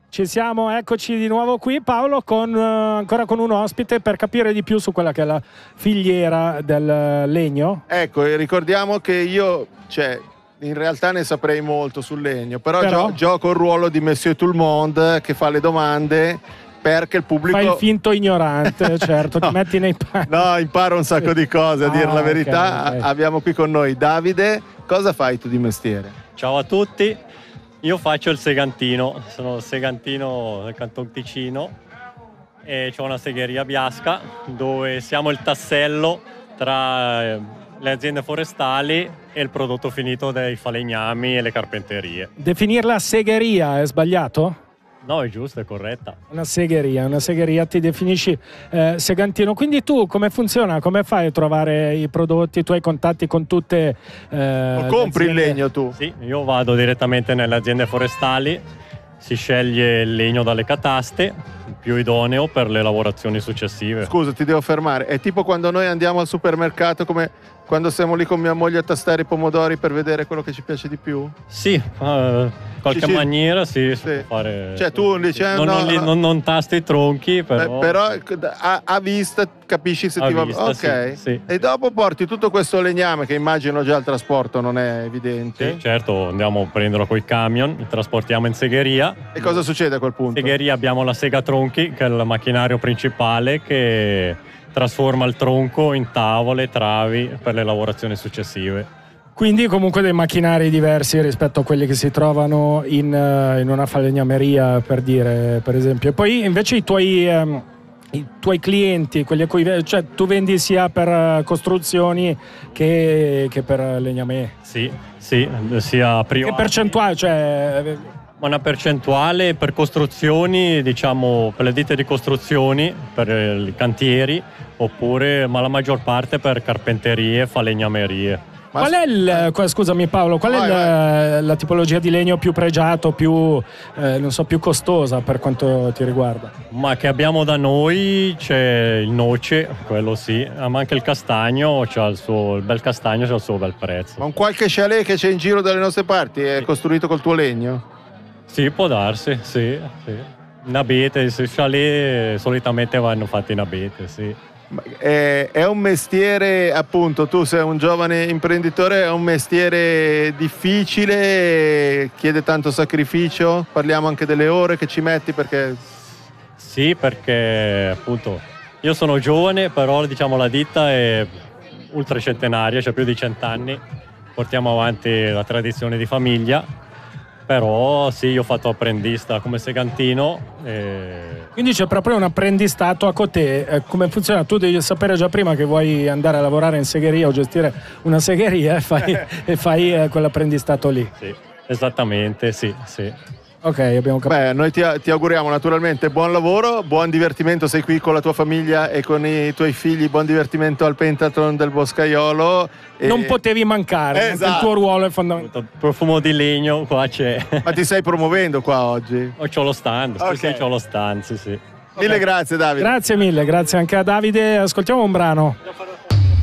Ci siamo, eccoci di nuovo qui, Paolo, ancora con un ospite per capire di più su quella che è la filiera del legno. Ecco, e ricordiamo che io, in realtà ne saprei molto sul legno, però gioco il ruolo di Monsieur Tout le Monde che fa le domande perché il pubblico... Fai il finto ignorante, certo, ti metti nei panni. No, imparo un sacco di cose, a dire la verità. Okay. Abbiamo qui con noi Davide. Cosa fai tu di mestiere? Ciao a tutti, io faccio il segantino, sono segantino del Canton Ticino e ho una segheria a Biasca dove siamo il tassello tra le aziende forestali e il prodotto finito dei falegnami e le carpenterie. Definirla segheria è sbagliato? No, è giusto, è corretta. Una segheria, ti definisci segantino. Quindi tu come funziona? Come fai a trovare i prodotti? Tu hai contatti con tutte o compri il legno tu? Sì, io vado direttamente nelle aziende forestali, si sceglie il legno dalle cataste, più idoneo per le lavorazioni successive. Scusa, ti devo fermare. È tipo quando noi andiamo al supermercato, come quando siamo lì con mia moglie a tastare i pomodori per vedere quello che ci piace di più? Sì, qualche maniera sì. Si può fare. Cioè tu dici non tasti i tronchi, però a vista capisci se ti va bene. Ok. Sì. E dopo porti tutto questo legname, che immagino già il trasporto non è evidente. Sì, certo, andiamo a prenderlo coi camion, li trasportiamo in segheria. E cosa succede a quel punto? In segheria abbiamo la sega tronchi, che è il macchinario principale che trasforma il tronco in tavole, travi per le lavorazioni successive. Quindi comunque dei macchinari diversi rispetto a quelli che si trovano in una falegnameria, per esempio. E poi invece i tuoi clienti, quelli a cui tu vendi sia per costruzioni che per legname. Sì, sia privati. Che percentuale? Una percentuale per costruzioni, diciamo per le ditte di costruzioni, per i cantieri, ma la maggior parte per carpenterie e falegnamerie. Qual è scusami Paolo, è la tipologia di legno più pregiato, più costosa per quanto ti riguarda? Ma che abbiamo da noi c'è il noce, quello sì, ma anche il castagno, il bel castagno c'ha il suo bel prezzo. Ma un qualche chalet che c'è in giro dalle nostre parti è costruito col tuo legno? Sì, può darsi, sì. In abete, i chalet solitamente vanno fatti in abete, sì. È un mestiere, appunto, tu sei un giovane imprenditore, è un mestiere difficile, chiede tanto sacrificio, parliamo anche delle ore che ci metti perché... Sì, perché appunto io sono giovane, però diciamo la ditta è ultracentenaria, c'è più di 100 anni, portiamo avanti la tradizione di famiglia. Però sì, io ho fatto apprendista come segantino. Quindi c'è proprio un apprendistato a Cotè. Come funziona? Tu devi sapere già prima che vuoi andare a lavorare in segheria o gestire una segheria e fai quell'apprendistato lì. Sì, esattamente, sì. Ok, abbiamo capito. Beh, noi ti auguriamo naturalmente buon lavoro, buon divertimento, sei qui con la tua famiglia e con i tuoi figli, buon divertimento al Pentathlon del Boscaiolo. Non potevi mancare, esatto. Il tuo ruolo è fondamentale. Il profumo di legno qua c'è. Ma ti stai promuovendo qua oggi? C'ho lo stand, okay. Sì, c'ho lo stand, sì. Mille grazie Davide. Grazie mille, grazie anche a Davide, ascoltiamo un brano.